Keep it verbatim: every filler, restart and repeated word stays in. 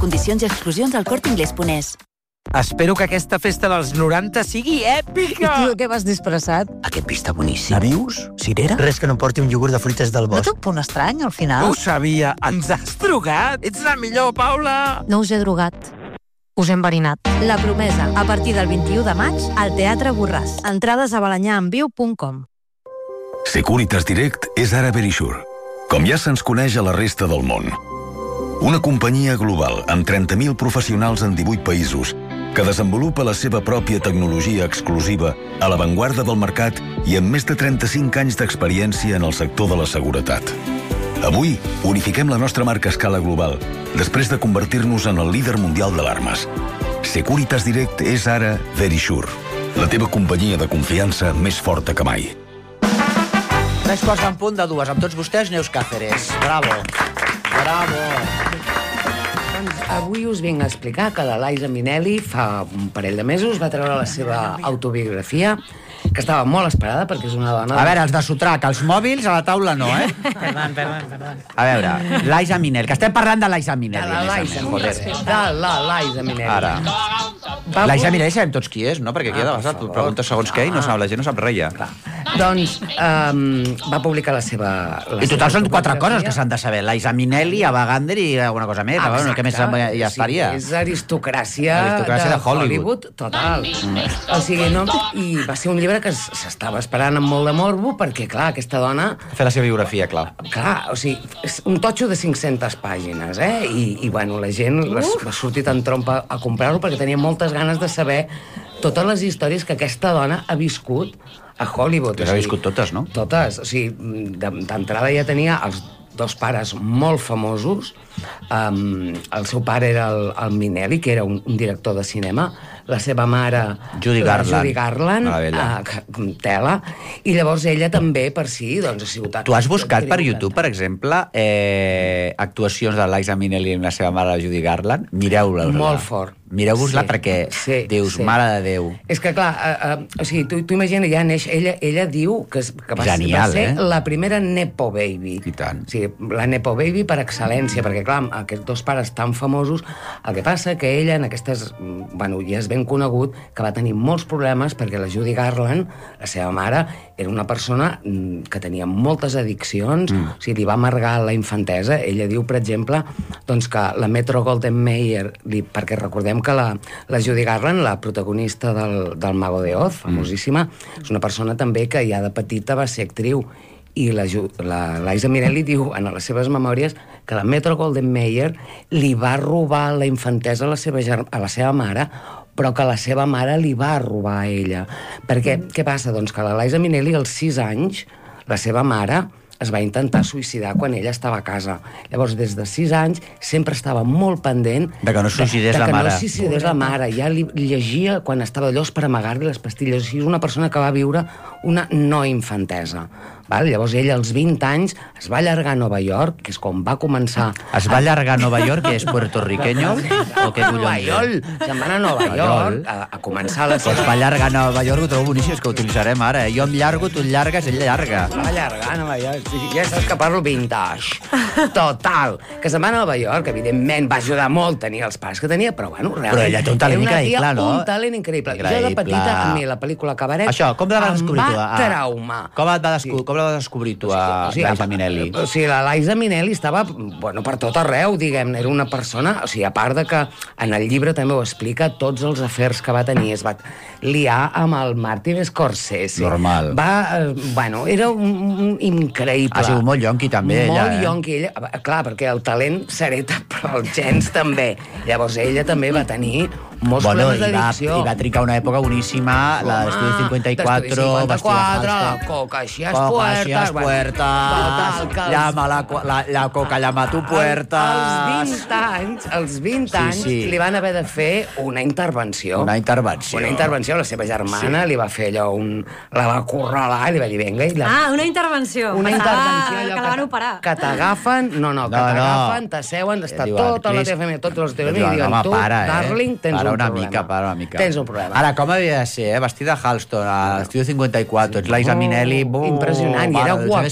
Condicions i exclusions al corte inglés punt es. Espero que aquesta festa dels noranta sigui èpica! I tu què vas disfressat? Aquest vi està boníssim. Navius? Cirera? Res que no porti un iogurt de fruites del No bosc. té un punt estrany, al final? Ho sabia! Ens has drogat! Ets la millor, Paula! No us he drogat. Us he enverinat. La Promesa, a partir del vint-i-u de maig, al Teatre Borràs. Entrades a balanyaenviu punt com. Securitas Direct és ara Verisure, com ja se'ns coneix a la resta del món. Una companyia global amb trenta mil professionals en divuit països que desenvolupa la seva pròpia tecnologia exclusiva a l'avantguarda del mercat i amb més de trenta-cinc anys d'experiència en el sector de la seguretat. Avui unifiquem la nostra marca a escala global després de convertir-nos en el líder mundial d'alarmes. Securitas Direct és ara Verisure, la teva companyia de confiança més forta que mai. Tres quarts en punt de dues. Amb tots vostès, Neus Cáceres. Bravo. Bravo. Doncs avui us vinc a explicar que la Liza Minnelli fa un parell de mesos va treure la seva autobiografia, que estava molt esperada perquè és una dona... A veure, els de Sotrac, els mòbils a la taula no, eh? Perdón, perdón, perdón. A veure, Liza Minnelli, que estem parlant de Liza De Minnelli. la Liza Minnelli. De la Liza Minnelli. Ara. Va Liza pu- Minnelli sabem tots qui és, no? Perquè aquí Ah, de vegades per tu favor. preguntes segons què i no sap, la gent no sap res ja. Clar. Doncs um, va publicar la seva... La I total seva són quatre autobiografia. coses que s'han de saber. Liza Minnelli, Ava Gardner i alguna cosa més. Ah, Bueno, què més exacte. ja estaria? Sí, és aristocràcia, Aristocràcia de, de Hollywood. total. Mm. O sigui, no? I va ser un llibre que s- s'estava esperant amb molt de morbo perquè, clar, aquesta dona... Fer la seva biografia, clar. Clar, o sigui, és un totxo de cinc-centes pàgines, eh? I, i bueno, la gent va, va sortir tan trompa a comprar-lo perquè tenia moltes ganes de saber totes les històries que aquesta dona ha viscut a Hollywood. Que ha viscut totes, no? Totes. O sigui, de- d'entrada ja tenia els dos pares molt famosos. Um, el seu pare era el, el Minnelli, que era un, un director de cinema. La seva mare... Judy la Garland. Judy Garland. La vella. Uh, que- tela. I llavors ella també, per si, doncs, ha sigut... Tu has buscat per actriu. YouTube, per exemple, eh, actuacions de Liza Minnelli amb la seva mare, la Judy Garland? Mireu-la. Molt fort. Mireu-vos-la Sí, perquè sí, dius, sí. mare de Déu. És que, clar, uh, uh, o sigui, tu, tu imagina, ja neix, ella, ella diu que, es- que va, Genial, va ser eh? la primera Nepo Baby. I tant. O sigui, la Nepo Baby per excel·lència, perquè, clar, amb aquests dos pares tan famosos, el que passa que ella, en aquestes... mm, Bueno, ja és ben conegut que va tenir molts problemes perquè la Judy Garland, la seva mare, era una persona mm, que tenia moltes addiccions, mm. o sigui, li va amargar la infantesa. Ella diu, per exemple, doncs que la Metro Goldwyn Mayer, li, perquè recordem que la, la Judy Garland, la protagonista del, del Mago de Oz, famosíssima, mm. és una persona també que ja de petita va ser actriu. I la, Ju- la Liza Minnelli diu en les seves memòries que la Metro Goldwyn Mayer li va robar la infantesa a la seva, ger- a la seva mare, però que la seva mare li va robar a ella. Perquè, mm. què passa? Doncs que la Liza Minnelli, als sis anys, la seva mare es va intentar suïcidar quan ella estava a casa. Llavors, des de sis anys, sempre estava molt pendent... De que no suïcidés de, de la que mare. no suïcidés la mare. Ja li llegia quan estava allò per amagar-li les pastilles. O sigui, és una persona que va viure una no infantesa. Val? Llavors, ella, als vint anys, es va allargar a Nova York, que és com va començar... Es va allargar a Nova York, que és puertorriqueño? O què Nova collons? York! Se'n van a Nova Nova York York. a, a començar la Es seva... va allargar a Nova York, ho trobo boníssim, és que ho utilitzarem ara. Jo em llargo, tu et llargues, ell llarga. Es va allargar a Nova York. Sí, ja saps que parlo vintage. Total. Que se'n va a Nova York, evidentment va ajudar molt tenir els pares que tenia, però bueno, realment... Però ella té un talent era una increïble, tia, no? Un talent increïble. Jo de Increïble. petita, a mi la pel·lícula Cabaret... Això, com la vas descobrir tu? Em va Ah, traumar. Com, et va descobrir, com la vas descobrir tu a Liza Minnelli? O sigui, la Liza Minnelli estava, bueno, per tot arreu, diguem, era una persona, o sigui, a part de que en el llibre també ho explica, tots els afers que va tenir, es va liar amb el Martin Scorsese. Normal. Va, eh, bueno, era un, un increïble. Ha sigut molt yonqui, també, ella, Molt eh? yonqui, ella. Clar, perquè el talent s'hereta, però els gens també. Llavors, ella també va tenir molts Bueno, problemes i va, d'addicció. i va tricar una època boníssima, la d'Estudi cinquanta-quatre, cinquanta-quatre, la coca així es Coca, puertas. així es puertas, llama la, la, la coca, llama tu puertas. Als vint anys, als vint Sí, anys, sí. li van haver de fer una intervenció. Una intervenció. Una intervenció. La seva germana li va fer allò, un, la va corralar i li va dir, vinga, i la... Ah, una intervenció. Una Pensava intervenció, allò que la van operar. que t'agafen, no, no, que No, no. t'agafen, t'asseuen, està Diuen, tota la Cris, teva família, tots els teus diuen, amics, i diuen, home, tu, para, eh? darling, tens para un una problema. mica, para una mica. Tens un problema. Ara, com havia de ser, eh? Vestida Halston, a l'Estudio cinquanta-quatre, ets Liza Minnelli... Impressionant, i era mare, guapíssima.